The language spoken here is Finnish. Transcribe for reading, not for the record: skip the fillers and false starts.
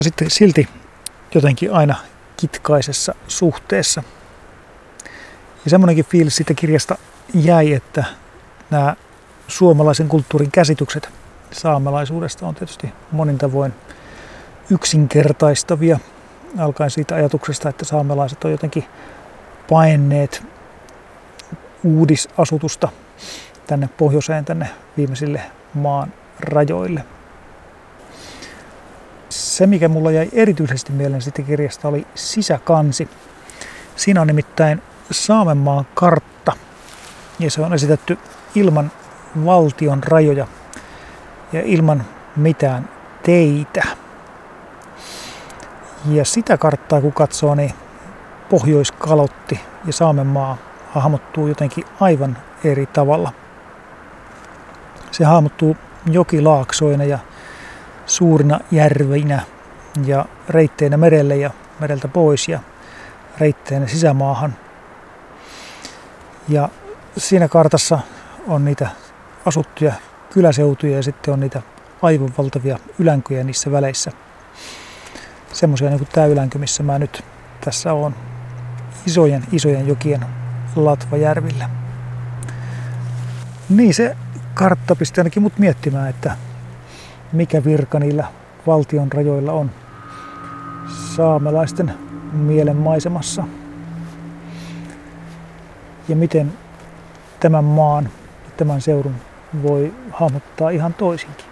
Sitten silti jotenkin aina kitkaisessa suhteessa. Ja semmoinenkin fiilis siitä kirjasta jäi, että nämä suomalaisen kulttuurin käsitykset saamelaisuudesta on tietysti monin tavoin yksinkertaistavia, alkaen siitä ajatuksesta, että saamelaiset on jotenkin paenneet uudisasutusta tänne pohjoiseen, tänne viimeisille maan rajoille. Se, mikä mulla jäi erityisesti mieleen siitä kirjasta, oli sisäkansi. Siinä on nimittäin Saamenmaan kartta, ja se on esitetty ilman valtion rajoja ja ilman mitään teitä. Ja sitä karttaa kun katsoo, niin Pohjoiskalotti ja Saamenmaa hahmottuu jotenkin aivan eri tavalla. Se hahmottuu jokilaaksoina ja suurina järvinä ja reitteinä merelle ja mereltä pois ja reitteinä sisämaahan. Ja siinä kartassa on niitä asuttuja kyläseutuja ja sitten on niitä aivan valtavia ylänköjä niissä väleissä. Semmoisia niin kuin tämä ylänkö, missä mä nyt tässä on isojen jokien latvajärvillä. Niin se kartta pisti ainakin mut miettimään, että mikä virka niillä valtion rajoilla on saamelaisten mielenmaisemassa. Ja miten tämän maan, tämän seudun voi hahmottaa ihan toisinkin.